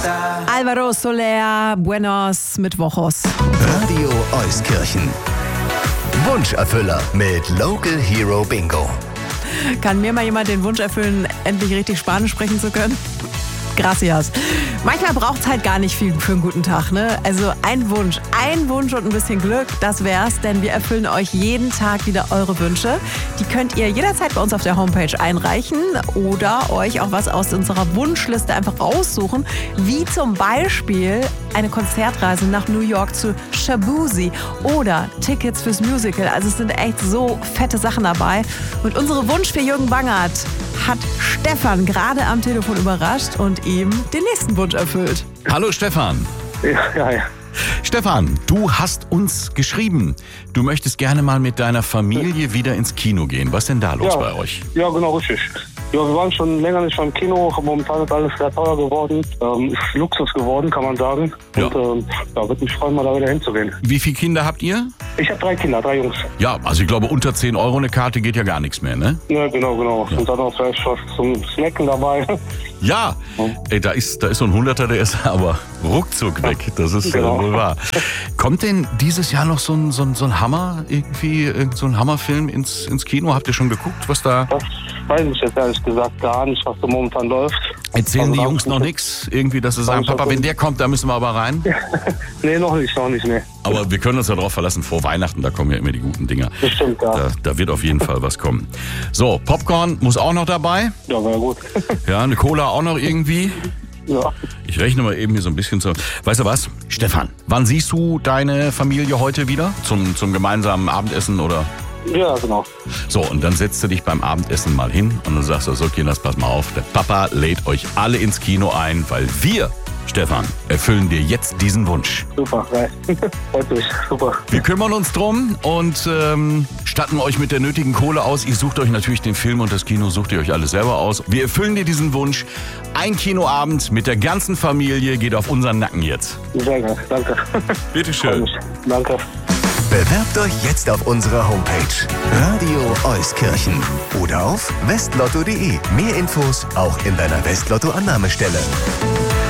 Alvaro Soler, Buenos Mittwochos. Radio Euskirchen. Wunscherfüller mit Local Hero Bingo. Kann mir mal jemand den Wunsch erfüllen, endlich richtig Spanisch sprechen zu können? Gracias. Manchmal braucht es halt gar nicht viel für einen guten Tag, ne? Also ein Wunsch und ein bisschen Glück, das wär's, denn wir erfüllen euch jeden Tag wieder eure Wünsche. Die könnt ihr jederzeit bei uns auf der Homepage einreichen oder euch auch was aus unserer Wunschliste einfach raussuchen, wie zum Beispiel eine Konzertreise nach New York zu Shabuzi oder Tickets fürs Musical. Also es sind echt so fette Sachen dabei. Und unsere Wunsch für Jürgen Bangert hat Stefan gerade am Telefon überrascht und ihm den nächsten Wunsch erfüllt. Hallo Stefan. Ja. Stefan, du hast uns geschrieben, du möchtest gerne mal mit deiner Familie wieder ins Kino gehen. Was ist denn da los bei euch? Ja, genau, richtig. Ja, wir waren schon länger nicht beim Kino. Momentan ist alles sehr teuer geworden. Ist Luxus geworden, kann man sagen. Ja. Und würde mich freuen, mal da wieder hinzugehen. Wie viele Kinder habt ihr? Ich habe 3 Kinder, 3 Jungs. Ja, also ich glaube, unter 10 Euro eine Karte geht ja gar nichts mehr, ne? Ja, genau. Ja. Und dann auch vielleicht was zum Snacken dabei. Ja, ey, da ist so ein Hunderter, der ist aber ruckzuck weg. Das ist wohl wahr. Kommt denn dieses Jahr noch so ein Hammer, irgendwie, so ein Hammerfilm ins Kino? Habt ihr schon geguckt, was da... Das weiß ich jetzt ehrlich gesagt gar nicht, was da momentan läuft. Erzählen die Jungs noch nichts? Irgendwie, dass sie sagen, Papa, wenn der kommt, da müssen wir aber rein? Nee, noch nicht. Aber wir können uns ja darauf verlassen, vor Weihnachten, da kommen ja immer die guten Dinger. Bestimmt, ja. Da wird auf jeden Fall was kommen. So, Popcorn muss auch noch dabei. Ja, wäre gut. Ja, eine Cola auch noch irgendwie. Ja. Ich rechne mal eben hier so ein bisschen zu. Weißt du was, Stefan, wann siehst du deine Familie heute wieder? Zum gemeinsamen Abendessen oder... Ja, genau. So, und dann setzt du dich beim Abendessen mal hin und dann sagst du, so Kinders, pass mal auf, der Papa lädt euch alle ins Kino ein, weil wir, Stefan, erfüllen dir jetzt diesen Wunsch. Super, geil. Freut mich, super. Wir kümmern uns drum und statten euch mit der nötigen Kohle aus. Ihr sucht euch natürlich den Film und das Kino sucht ihr euch alles selber aus. Wir erfüllen dir diesen Wunsch. Ein Kinoabend mit der ganzen Familie geht auf unseren Nacken jetzt. Sehr geil, danke. Bitteschön. Danke. Bewerbt euch jetzt auf unserer Homepage Radio Euskirchen oder auf westlotto.de. Mehr Infos auch in deiner Westlotto-Annahmestelle.